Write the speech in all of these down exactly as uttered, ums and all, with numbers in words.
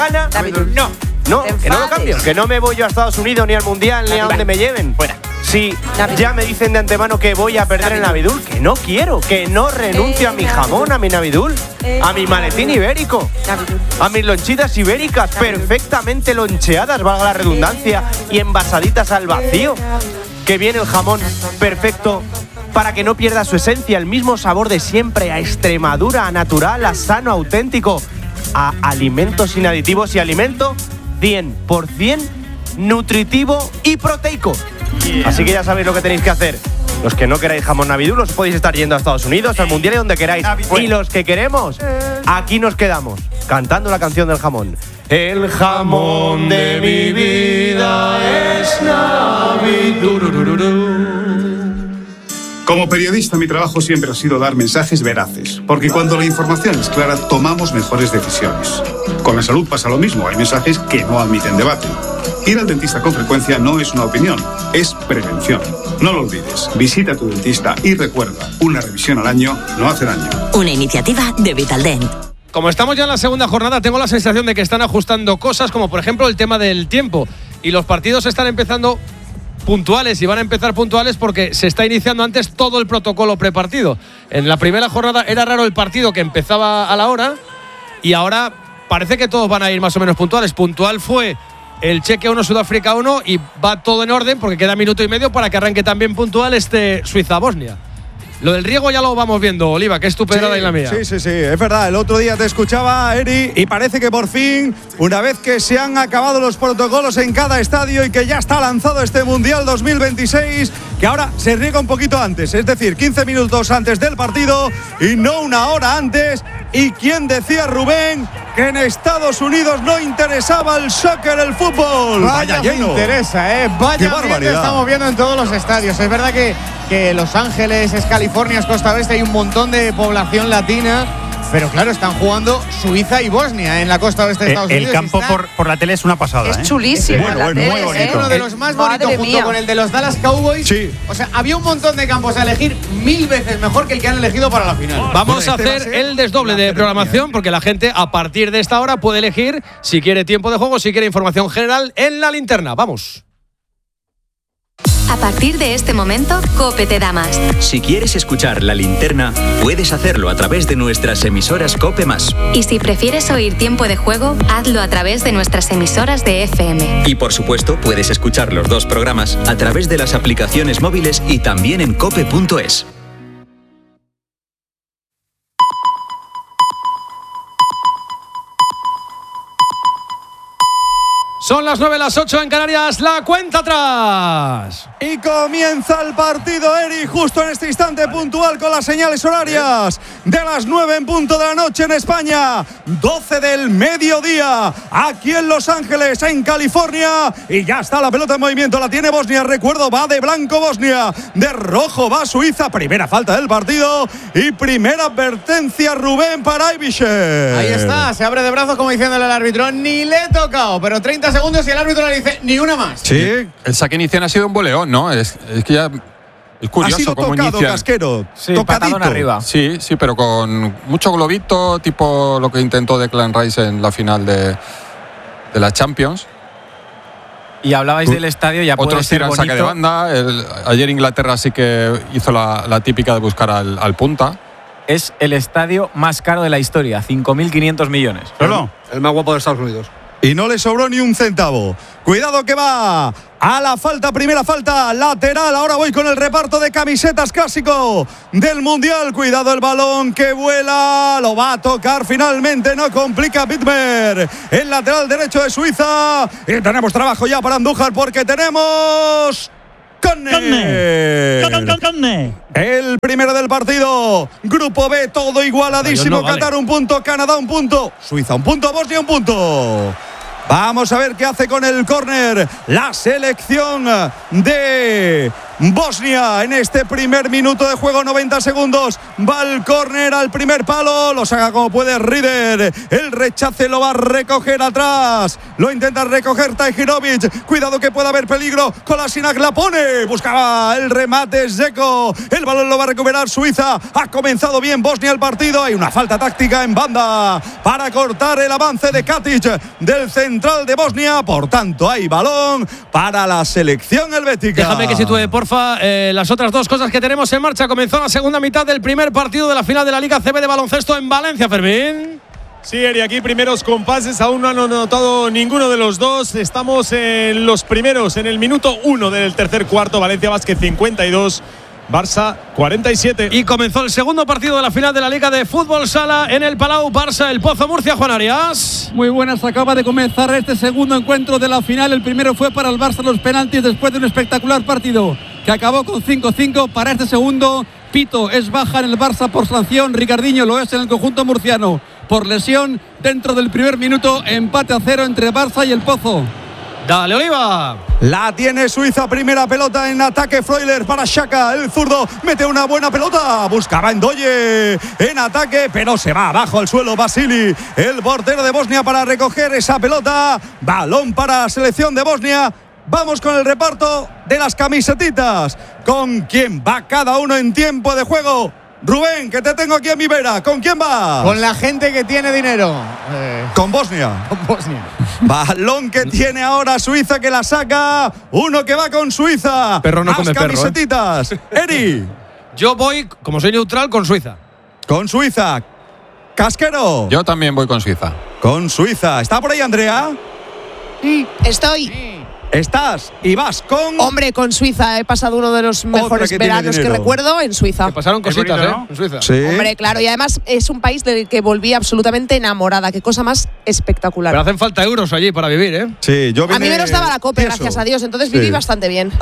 gana. No, no, que no lo cambio. Que no me voy yo a Estados Unidos ni al Mundial ni a donde me lleven. Fuera. Sí, ya me dicen de antemano que voy a perder el Navidul, que no quiero, que no renuncio a mi jamón, a mi Navidul, a mi maletín ibérico, a mis lonchitas ibéricas perfectamente loncheadas, valga la redundancia, y envasaditas al vacío. Que viene el jamón perfecto para que no pierda su esencia, el mismo sabor de siempre, a Extremadura, a natural, a sano, auténtico, a alimentos sin aditivos y alimento cien por ciento nutritivo y proteico. Yeah. Así que ya sabéis lo que tenéis que hacer. Los que no queráis jamón Navidul, os podéis estar yendo a Estados Unidos, al Mundial y donde queráis. Y los que queremos, aquí nos quedamos, cantando la canción del jamón. El jamón de mi vida es Navidul. Como periodista, mi trabajo siempre ha sido dar mensajes veraces, porque cuando la información es clara, tomamos mejores decisiones. Con la salud pasa lo mismo, hay mensajes que no admiten debate. Ir al dentista con frecuencia no es una opinión, es prevención. No lo olvides, visita a tu dentista y recuerda, una revisión al año no hace daño. Una iniciativa de Vitaldent. Como estamos ya en la segunda jornada, tengo la sensación de que están ajustando cosas, como por ejemplo el tema del tiempo. Y los partidos están empezando puntuales y van a empezar puntuales porque se está iniciando antes todo el protocolo prepartido. En la primera jornada era raro el partido que empezaba a la hora y ahora parece que todos van a ir más o menos puntuales. Puntual fue el Chequia uno, Sudáfrica uno y va todo en orden porque queda minuto y medio para que arranque también puntual este Suiza-Bosnia. Lo del riego ya lo vamos viendo, Oliva, que es tu pedrada sí, y la mía. Sí, sí, sí, es verdad. El otro día te escuchaba, Eri, y parece que por fin, una vez que se han acabado los protocolos en cada estadio y que ya está lanzado este Mundial dos mil veintiséis, que ahora se riega un poquito antes, es decir, quince minutos antes del partido y no una hora antes. ¿Y quién decía, Rubén, que en Estados Unidos no interesaba el soccer, el fútbol? Vaya, Vaya lleno. interesa, ¿eh? Vaya ambiente estamos viendo en todos los estadios. Es verdad que, que Los Ángeles es California, es Costa Oeste, hay un montón de población latina. Pero claro, están jugando Suiza y Bosnia en la costa oeste de Estados el Unidos. El campo está... por, por la tele es una pasada. Es ¿eh? chulísimo. Es muy, muy, muy bonito. Es uno de los más bonitos junto mía. con el de los Dallas Cowboys. Sí. O sea, había un montón de campos a elegir mil veces mejor que el que han elegido para la final. Vamos Bueno, a este hacer el desdoble de programación porque la gente a partir de esta hora puede elegir si quiere tiempo de juego, si quiere información general en la linterna. Vamos. A partir de este momento, COPE te da más. Si quieres escuchar La Linterna, puedes hacerlo a través de nuestras emisoras COPE más. Y si prefieres oír tiempo de juego, hazlo a través de nuestras emisoras de F M. Y por supuesto, puedes escuchar los dos programas a través de las aplicaciones móviles y también en cope punto es. Son las nueve, las ocho en Canarias, la cuenta atrás. Y comienza el partido, Eri, justo en este instante puntual con las señales horarias de las nueve en punto de la noche en España, doce del mediodía, aquí en Los Ángeles, en California. Y ya está la pelota en movimiento, la tiene Bosnia, recuerdo, va de blanco Bosnia, de rojo va Suiza, primera falta del partido y primera advertencia, Rubén, para Ibišev. Ahí está, se abre de brazos como diciéndole al árbitro, ni le he tocado, pero treinta segundos y el árbitro le dice, ni una más. Sí, el saque inicial ha sido un boleón, ¿no? Es, es que ya es curioso ha sido cómo tocado, inicia. Casquero, sí, tocadito arriba. Sí, sí, pero con mucho globito, tipo lo que intentó Declan Rice en la final de, de la Champions. Y hablabais del estadio, ya puede Otros ser tiran bonito. saque de banda. El, ayer Inglaterra sí que hizo la, la típica de buscar al, al punta. Es el estadio más caro de la historia, cinco mil quinientos millones. ¿Solo? El más guapo de Estados Unidos. Y no le sobró ni un centavo. Cuidado que va a la falta, primera falta, lateral. Ahora voy con el reparto de camisetas clásico del Mundial. Cuidado el balón que vuela. Lo va a tocar finalmente. No complica Bittmer. El lateral derecho de Suiza. Y tenemos trabajo ya para Andújar porque tenemos... Conne. El primero del partido. Grupo B, todo igualadísimo. No, vale. Qatar un punto, Canadá un punto, Suiza un punto, Bosnia un punto. Vamos a ver qué hace con el córner la selección de Bosnia en este primer minuto de juego, noventa segundos. Va el córner al primer palo, lo saca como puede Rieder. El rechace lo va a recoger atrás. Lo intenta recoger Tahirovic. Cuidado que puede haber peligro. Kolasinac la pone. Buscaba el remate Zeko. El balón lo va a recuperar Suiza. Ha comenzado bien Bosnia el partido. Hay una falta táctica en banda para cortar el avance de Katic, del central de Bosnia. Por tanto, hay balón para la selección helvética. Déjame que sitúe, porfa, eh, las otras dos cosas que tenemos en marcha. Comenzó la segunda mitad del primer partido de la final de la Liga C B de baloncesto en Valencia, Fermín. Sí, Eri, aquí primeros compases, aún no han anotado ninguno de los dos. Estamos en los primeros, en el minuto uno del tercer cuarto. Valencia Basket cincuenta y dos, Barça cuarenta y siete. Y comenzó el segundo partido de la final de la Liga de Fútbol Sala en el Palau. Barça, el Pozo Murcia, Juan Arias. Muy buenas, acaba de comenzar este segundo encuentro de la final. El primero fue para el Barça los penaltis después de un espectacular partido que acabó con cinco cinco. Para este segundo, Pito es baja en el Barça por sanción, Ricardinho lo es en el conjunto murciano por lesión. Dentro del primer minuto, empate a cero entre Barça y el Pozo. Dale, Oliva. La tiene Suiza, primera pelota en ataque. Freuler para Xhaka, el zurdo mete una buena pelota. Buscaba Ndoye en ataque, pero se va abajo al suelo Vasili, el portero de Bosnia, para recoger esa pelota. Balón para la selección de Bosnia. Vamos con el reparto de las camisetitas. ¿Con quién va cada uno en tiempo de juego? Rubén, que te tengo aquí en mi vera. ¿Con quién vas? Con la gente que tiene dinero. Eh, con Bosnia. Con Bosnia. Balón que tiene ahora Suiza, que la saca. Uno que va con Suiza. Perro no Más come camisetitas. Perro, ¿eh? Eri. Yo voy, como soy neutral, con Suiza. Con Suiza. Casquero. Yo también voy con Suiza. Con Suiza. ¿Está por ahí Andrea? Mm, estoy. Estás y vas con… Hombre, con Suiza. He pasado uno de los mejores veranos que recuerdo en Suiza. Que pasaron cositas, bonito, ¿no? ¿eh? En Suiza. Sí. Hombre, claro. Y además es un país del que volví absolutamente enamorada. Qué cosa más espectacular. Pero hacen falta euros allí para vivir, ¿eh? Sí, yo vine… A mí me los daba la COPE, Eso. gracias a Dios. Entonces Sí. viví bastante bien.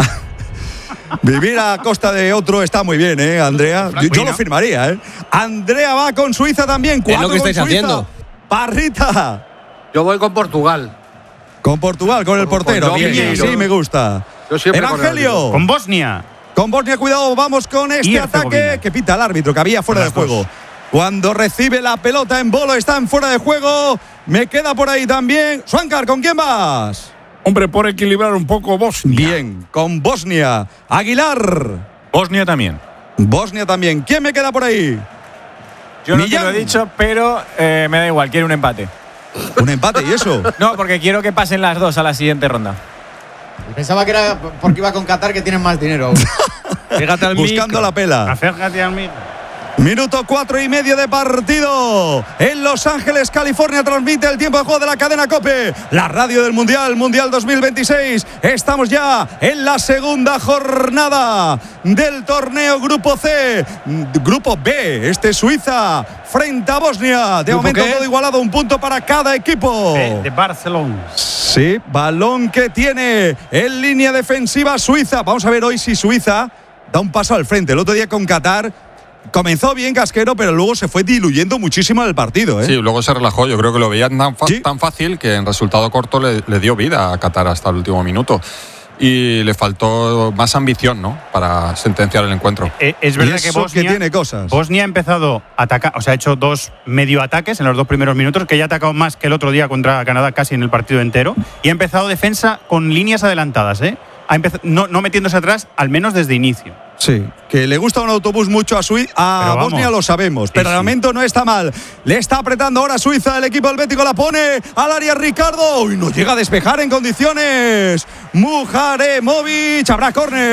Vivir a costa de otro está muy bien, ¿eh, Andrea? Yo, yo lo firmaría, ¿eh? Andrea va con Suiza también. Cuatro es lo que con estáis Suiza. haciendo. Parrita. Yo voy con Portugal. Con Portugal, con el portero. Con Bien, bien, sí, me gusta. Yo siempre Evangelio. con, con Bosnia. Con Bosnia, cuidado, vamos con este ataque que pita el árbitro, que había fuera de juego. Dos. Cuando recibe la pelota en bolo, está en fuera de juego. Me queda por ahí también. Swankar, ¿con quién vas? Hombre, por equilibrar un poco Bosnia. Bien, con Bosnia. Aguilar. Bosnia también. Bosnia también. ¿Quién me queda por ahí? Yo no te lo he dicho, pero eh, me da igual, quiero un empate. ¿Un empate y eso? No, porque quiero que pasen las dos a la siguiente ronda. Pensaba que era porque iba con Qatar, que tienen más dinero. Fíjate al Buscando micro. la pela. Acércate al micro. Minuto cuatro y medio de partido. En Los Ángeles, California, transmite el tiempo de juego de la cadena COPE, la radio del Mundial, Mundial dos mil veintiséis. Estamos ya en la segunda jornada del torneo Grupo C. Grupo B, este Suiza frente a Bosnia. De momento qué? todo igualado, un punto para cada equipo. De, de Barcelona. Sí, balón que tiene en línea defensiva Suiza. Vamos a ver hoy si Suiza da un paso al frente. El otro día con Qatar comenzó bien Casquero, pero luego se fue diluyendo muchísimo el partido, ¿eh? Sí, luego se relajó. Yo creo que lo veían tan, ¿Sí? tan fácil que en resultado corto le, le dio vida a Qatar hasta el último minuto. Y le faltó más ambición, ¿no?, para sentenciar el encuentro. Eh, es verdad que Bosnia, que tiene cosas. Bosnia ha empezado a atacar, o sea, ha hecho dos medio ataques en los dos primeros minutos, que ya ha atacado más que el otro día contra Canadá casi en el partido entero, y ha empezado defensa con líneas adelantadas, ¿eh? Ha empezado, no, no metiéndose atrás, al menos desde inicio. Sí, que le gusta un autobús mucho a Suiza, a Pero Bosnia vamos. lo sabemos, pero Sí, al sí. momento no está mal. Le está apretando ahora Suiza, el equipo helvético la pone al área Ricardo y no llega a despejar en condiciones. Mujaremovic, habrá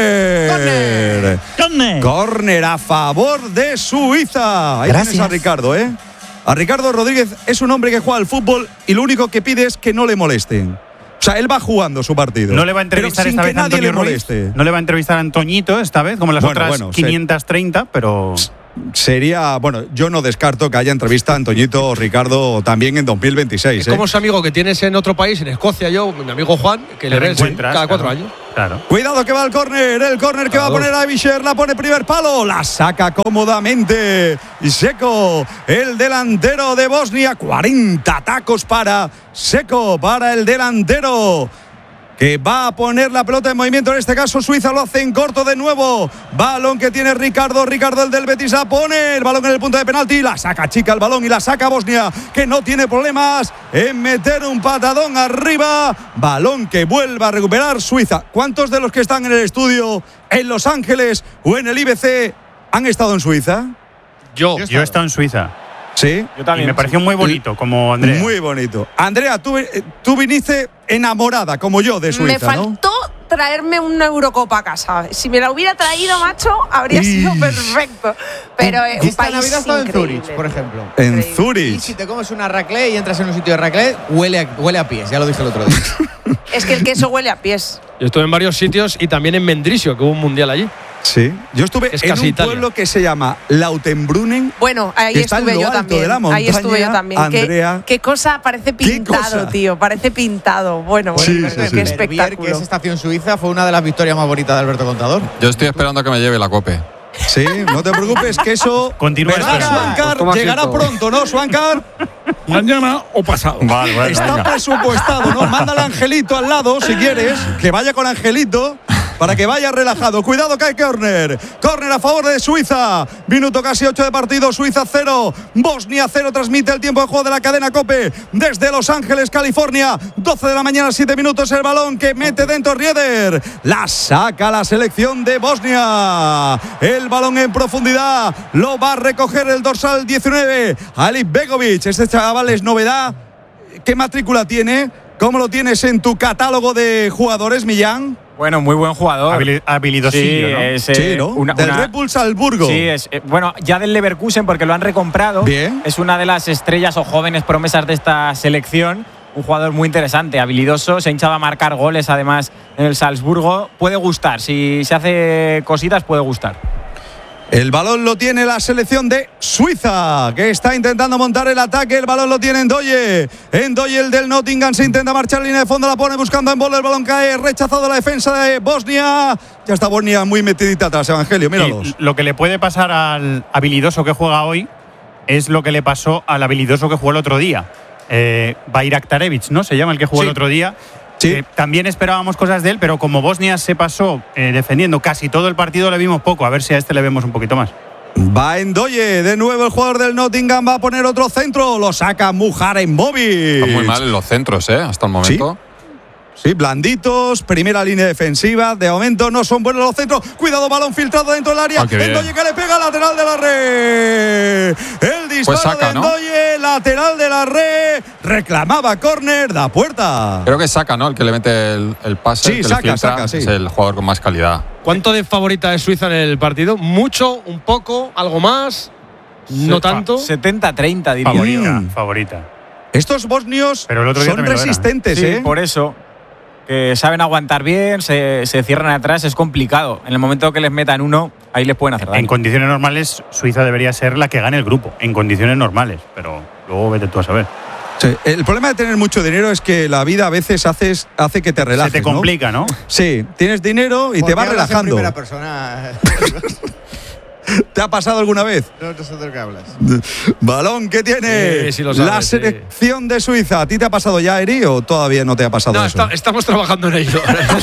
córner. Córner. Córner a favor de Suiza. Ahí Gracias. tienes a Ricardo, ¿eh? A Ricardo Rodríguez es un hombre que juega al fútbol y lo único que pide es que no le molesten. O sea, él va jugando su partido. No le va a entrevistar pero sin esta que vez nadie Antonio le Ruiz. moleste. No le va a entrevistar a Antoñito esta vez, como las Bueno, otras bueno, quinientos treinta, pero… Sería, bueno, yo no descarto que haya entrevista a Antoñito o Ricardo también en dos mil veintiséis. Es ¿eh? como ese amigo que tienes en otro país, en Escocia, yo, mi amigo Juan, que le Te ves reencuentras, cada cuatro claro. años. Claro. Cuidado que va el córner, el córner que va a poner a Avisher, la pone primer palo, la saca cómodamente Seco, el delantero de Bosnia, cuarenta tacos para Seco, para el delantero que va a poner la pelota en movimiento. En este caso Suiza lo hace en corto de nuevo. Balón que tiene Ricardo. Ricardo, el del Betis, la pone. El balón en el punto de penalti. La saca chica el balón y la saca Bosnia, que no tiene problemas en meter un patadón arriba. Balón que vuelve a recuperar Suiza. ¿Cuántos de los que están en el estudio en Los Ángeles o en el I B C han estado en Suiza? Yo. Yo he estado en Suiza. Sí. Yo también. Y me pareció muy bonito, como Andrea. Muy bonito. Andrea, tú, tú viniste enamorada, como yo, de Suiza, Me faltó ¿no? traerme una Eurocopa a casa. Si me la hubiera traído, macho, habría Y... sido perfecto. Pero eh, un Esta país Navidad he estado en increíble. Zurich, por ejemplo. En Y Zurich. si te comes una raclette y entras en un sitio de raclette, huele a, huele a pies, ya lo dije el otro día. Es que el queso huele a pies. Yo estuve en varios sitios y también en Mendrisio, que hubo un mundial allí. Sí. Yo estuve Es en casi un Italia. pueblo que se llama Lautenbrunnen. Bueno, ahí que está en estuve lo yo alto también. de la montaña, Ahí estuve yo también. Andrea. ¿Qué, qué cosa parece pintado, cosa? tío. Parece pintado. Bueno, Sí, bueno, sí, qué sí. espectáculo. Verbier, que es estación suiza, fue una de las victorias más bonitas de Alberto Contador. Yo estoy esperando a que me lleve la cope. Sí, no te preocupes, que eso. Continúa ¿Verdad, esperando. Swankar? Pues toma Llegará asiento. pronto, ¿no, Swankar? Mañana o pasado. Vale, vale, Está venga. presupuestado, ¿no? Mándale a Angelito al lado, si quieres, que vaya con Angelito para que vaya relajado. Cuidado que hay córner. Córner a favor de Suiza. Minuto casi ocho de partido. Suiza cero, Bosnia cero. Transmite el tiempo de juego de la cadena COPE desde Los Ángeles, California. doce de la mañana, siete minutos. El balón que mete dentro Rieder. La saca la selección de Bosnia. El balón en profundidad. Lo va a recoger el dorsal diecinueve. Ali Begovic. Este chaval es novedad. ¿Qué matrícula tiene? ¿Cómo lo tienes en tu catálogo de jugadores, Millán? Bueno, muy buen jugador. Habili- habilidosillo, sí, ¿no? es, eh, Sí, ¿no? una- Del una- Red Bull Salzburgo. Sí, es eh, bueno, ya del Leverkusen porque lo han recomprado. Bien. Es una de las estrellas o jóvenes promesas de esta selección. Un jugador muy interesante, habilidoso, se ha hinchado a marcar goles además en el Salzburgo. Puede gustar, si se hace cositas puede gustar. El balón lo tiene la selección de Suiza, que está intentando montar el ataque. El balón lo tiene Ndoye. Ndoye, el del Nottingham, se intenta marchar línea de fondo, la pone buscando en bola. El balón cae, rechazado la defensa de Bosnia. Ya está Bosnia muy metidita atrás, Evangelio, míralos. Y lo que le puede pasar al habilidoso que juega hoy es lo que le pasó al habilidoso que jugó el otro día. Eh, Bayraktarevic, ¿no? Se llama el que jugó Sí. el otro día. Sí. Eh, también esperábamos cosas de él, pero como Bosnia se pasó eh, defendiendo casi todo el partido, le vimos poco. A ver si a este le vemos un poquito más. Va Ndoye, de nuevo el jugador del Nottingham va a poner otro centro. Lo saca Mujaremovic. Están muy mal en los centros, ¿eh? Hasta el momento. Sí, blanditos, primera línea defensiva. De momento no son buenos los centros. Cuidado, balón filtrado dentro del área. Ah, qué bien. Ndoye que le pega lateral de la red. El disparo Pues saca, de ¿no? Ndoye, lateral de la red. Reclamaba córner, da puerta. Creo que saca, ¿no? El que le mete el, el pase, Sí, el que saca, le filtra, saca, sí. es el jugador con más calidad. ¿Cuánto de favorita es Suiza en el partido? ¿Mucho? ¿Un poco? ¿Algo más? ¿No tanto? setenta treinta diría. Favorita, Mm. favorita. Estos bosnios Pero el otro día son también lo era. resistentes, Sí, ¿eh? por eso. Que saben aguantar bien, se, se cierran atrás, es complicado. En el momento que les metan uno, ahí les pueden hacer daño. En condiciones normales, Suiza debería ser la que gane el grupo. En condiciones normales, pero luego vete tú a saber. Sí, el problema de tener mucho dinero es que la vida a veces haces, hace que te relajes. Se te complica, ¿no? Sí, tienes dinero y ¿Por te qué vas hablas en relajando. primera persona? ¿Te ha pasado alguna vez? No, no sé de qué hablas. Balón que tiene Sí, sí lo sabes, la sí. selección de Suiza. ¿A ti te ha pasado ya, Eri, o todavía no te ha pasado No, eso? está- estamos trabajando en ello.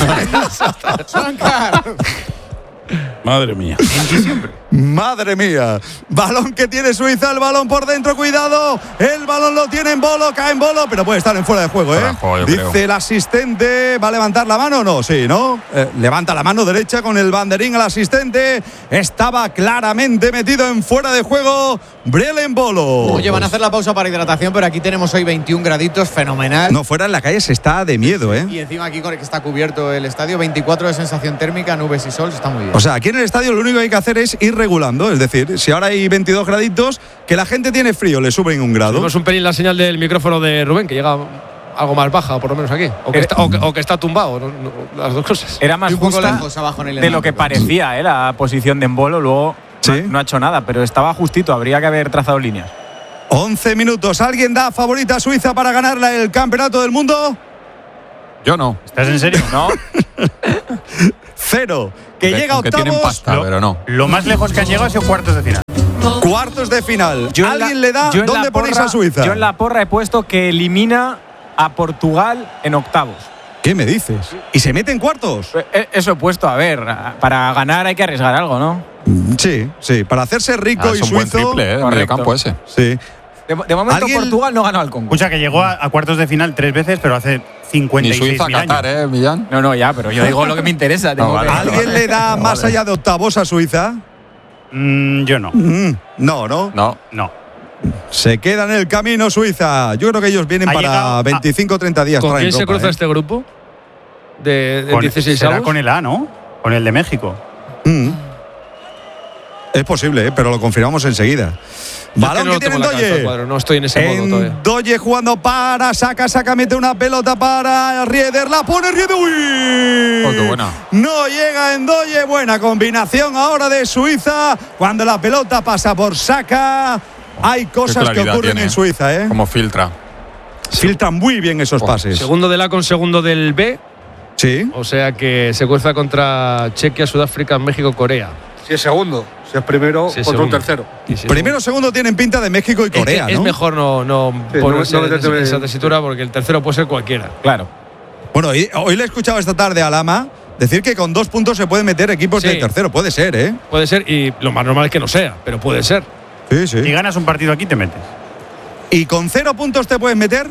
Madre mía. Madre mía. Balón que tiene Suiza, el balón por dentro, cuidado. El balón lo tiene en bolo, cae en bolo, pero puede estar en fuera de juego, ¿eh? Fuera de juego, yo Dice creo. el asistente, ¿va a levantar la mano o no? Sí, ¿no? Eh, levanta la mano derecha con el banderín al asistente. Estaba claramente metido en fuera de juego. Briel en bolo. Oye, van a hacer la pausa para hidratación, pero aquí tenemos hoy veintiún graditos, fenomenal. No, fuera en la calle se está de miedo, ¿eh? Y encima aquí con el que está cubierto el estadio, veinticuatro de sensación térmica, nubes y sol, está muy bien. O sea, aquí en el estadio lo único que hay que hacer es ir regulando. Es decir, si ahora hay veintidós graditos, que la gente tiene frío, le suben un grado. Tenemos un pelín la señal del micrófono de Rubén, que llega algo más baja, por lo menos aquí. O que, está, o que, o que está tumbado, no- no, las dos cosas. Era más Y un poco justa lejos abajo en el de lo que elástico. parecía, ¿eh? La posición de Embolo. Luego Sí. no, no ha hecho nada, pero estaba justito. Habría que haber trazado líneas. once minutos. ¿Alguien da favorita a Suiza para ganarla el campeonato del mundo? Yo no. ¿Estás en serio? ¿No? Cero. Que Aunque- llega a aunque tienen octavos. pasta, pero no. Lo más lejos que han llegado ha sido cuartos de final. Cuartos de final. Yo en la- ¿Alguien le da? yo en ¿Dónde la ponéis porra- a Suiza? Yo en la porra he puesto que elimina a Portugal en octavos. ¿Qué me dices? ¿Y se mete en cuartos? Eso he puesto, a ver, para ganar hay que arriesgar algo, ¿no? Sí, sí, para hacerse rico ah, y es un suizo. buen triple, ¿eh? El mediocampo ese. Sí. De, de momento Portugal no ha ganado el concurso. Escucha, que llegó a, a cuartos de final tres veces, pero hace cincuenta y seis Ni Suiza, mil Qatar, años. ¿eh, Millán? No, no, ya, pero yo digo lo que me interesa. No, vale, ¿Alguien vale. le da No, más vale. allá de octavos a Suiza? Mm, yo no. Mm, no, no. No. No. Se queda en el camino Suiza. Yo creo que ellos vienen Ha para llegado a- veinticinco o treinta días. ¿Con traen quién se ropa, cruza ¿eh? este grupo? De, de Con- dieciséis será avos. con el A, ¿no? Con el de México. Mm. Es posible, ¿eh? Pero lo confirmamos enseguida. Yo Balón es que no que lo tiene tengo en la cabeza, Ndoye. el cuadro, no estoy en ese modo En todavía. Ndoye jugando para, saca, saca, mete una pelota para Rieder, la pone Rieder. ¡Uy! Oh, qué buena. No llega en Ndoye, buena combinación ahora de Suiza. Cuando la pelota pasa por Saca, hay cosas que claridad ocurren tiene, en Suiza, ¿eh? Como filtra. Filtran muy bien esos Oh, pases. Segundo del A con segundo del B. Sí. O sea que se cruza contra Chequia, Sudáfrica, México, Corea. Si es segundo, si es primero, Si es contra un segundo. tercero. Y si Primero, segundo tienen pinta de México y es, que Corea, es ¿no? mejor no, no Sí, ponerse no- no meterte en en- esa tesitura porque el tercero puede ser cualquiera. Claro. Bueno, hoy, hoy le he escuchado esta tarde a Lama decir que con dos puntos se pueden meter equipos Sí. del tercero. Puede ser, ¿eh? Puede ser, y lo más normal es que no sea, pero puede ser. Sí, sí. Si ganas un partido aquí, te metes. ¿Y con cero puntos te puedes meter?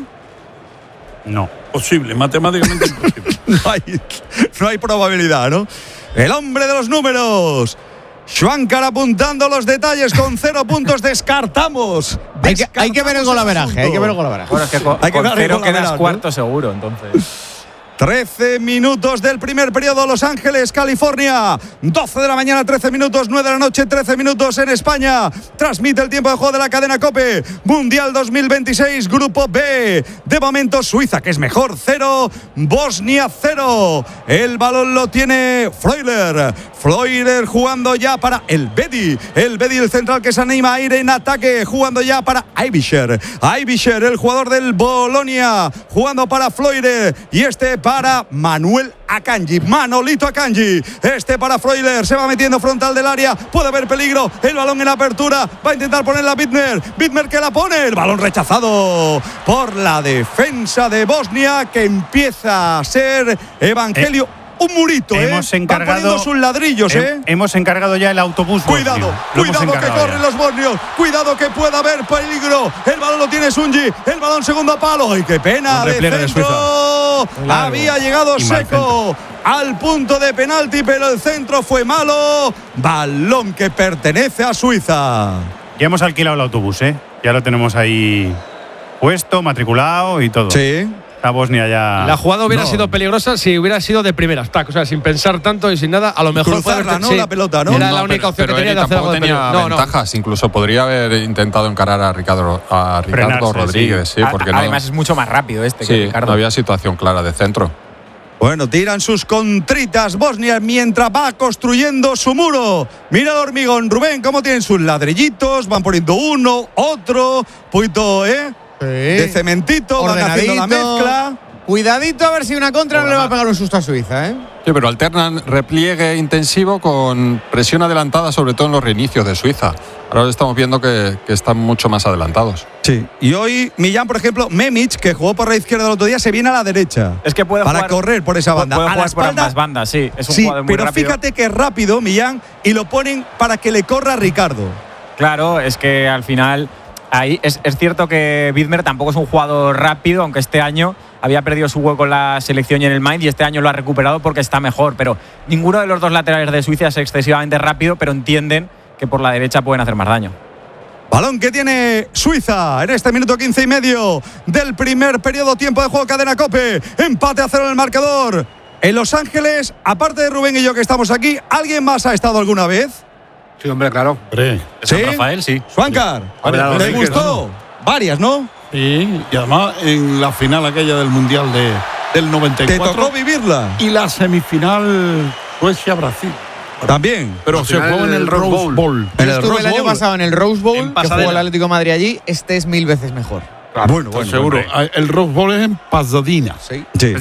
No. Posible, matemáticamente imposible. No hay, no hay probabilidad, ¿no? El hombre de los números. Schwankar apuntando los detalles con cero puntos. Descartamos. Hay que, hay que ver el Descartamos golaveraje, asunto. hay que ver el golaveraje. Bueno, es que con, Hay que con ver el cero golaveraje, quedas ¿no? cuarto seguro, entonces. trece minutos del primer periodo, Los Ángeles, California. doce de la mañana, trece minutos, nueve de la noche, trece minutos en España. Transmite el tiempo de juego de la cadena COPE. Mundial dos mil veintiséis, Grupo B. De momento, Suiza, que es mejor, cero. Bosnia, cero. El balón lo tiene Freuler. Freuler jugando ya para el Bedi. El Bedi, el central que se anima a ir en ataque. Jugando ya para Aibischer. Aibischer, el jugador del Bolonia. Jugando para Freuler. Y este para Manuel Akanji. Manolito Akanji. Este para Freuler. Se va metiendo frontal del área. Puede haber peligro. El balón en apertura. Va a intentar ponerla Bittmer. Bittmer que la pone. El balón rechazado por la defensa de Bosnia, que empieza a ser Evangelio. Eh. Un murito, hemos ¿eh? encargado, Van poniendo sus ladrillos, ¿eh? Hemos encargado ya el autobús. Cuidado, bosnio. Lo hemos cuidado que encargado corren ya. los bosnios. Cuidado que pueda haber peligro. El balón lo tiene Sunji. El balón segundo palo. ¡Ay, qué pena! Un De repliegue de centro. Había llegado Y mal seco al punto de penalti, pero el centro fue malo. Balón que pertenece a Suiza. Ya hemos alquilado el autobús, ¿eh? Ya lo tenemos ahí puesto, matriculado y todo. Sí. La Bosnia ya. La jugada hubiera No. sido peligrosa si hubiera sido de primeras, tac, o sea, sin pensar tanto y sin nada. A lo mejor Cruzarla, puede haber- ¿no? sí, La pelota, ¿no? Era No, la única pero- opción pero que tenía Eri de hacer algo tampoco de tenía peligro. No, no. ventajas. Incluso podría haber intentado encarar a Ricardo, a Ricardo Frenarse, Rodríguez. Sí, A- porque Además no, es mucho más rápido este que sí, Ricardo. no había situación clara de centro. Bueno, tiran sus contritas Bosnia mientras va construyendo su muro. Mira el hormigón, Rubén, cómo tienen sus ladrillitos. Van poniendo uno, otro, poquito, ¿eh? Sí. De cementito, van haciendo la Ordenadito. mezcla. Cuidadito a ver si una contra no le va a pegar un susto a Suiza, ¿eh? Sí, pero alternan repliegue intensivo con presión adelantada, sobre todo en los reinicios de Suiza. Ahora estamos viendo que, que están mucho más adelantados. Sí. Y hoy Millán, por ejemplo, Memic, que jugó por la izquierda el otro día, se viene a la derecha. Es que puede para jugar, correr por esa banda. Puede a jugar la por espalda, ambas bandas, sí. Es un sí, jugador muy pero rápido. fíjate que es rápido, Millán, y lo ponen para que le corra a Ricardo. Claro, es que al final ahí es, es cierto que Bittmer tampoco es un jugador rápido, aunque este año había perdido su hueco en la selección y en el Mainz y este año lo ha recuperado porque está mejor. Pero ninguno de los dos laterales de Suiza es excesivamente rápido, pero entienden que por la derecha pueden hacer más daño. Balón que tiene Suiza en este minuto quince y medio del primer periodo, tiempo de juego, cadena COPE. Empate a cero en el marcador. En Los Ángeles, aparte de Rubén y yo que estamos aquí, ¿alguien más ha estado alguna vez? Sí, hombre, claro. Hombre. ¿Sí? San Rafael, sí. Juancar, Varias, ¿te sí, gustó? Varias, ¿no? Sí, y además en la final aquella del Mundial de, del noventa y ¿Te cuatro. tocó vivirla? Y la semifinal Suecia-Brasil. También. Pero La se final jugó en del el Rose Rose Bowl. Bowl. En Yo el estuve Rose el año Bowl. pasado en el Rose Bowl, En que Pasadena. jugó el Atlético de Madrid allí. Este es mil veces mejor. Claro, Bueno, estoy bueno, seguro. hombre. El Rose Bowl es en Pasadena. Sí. Sí.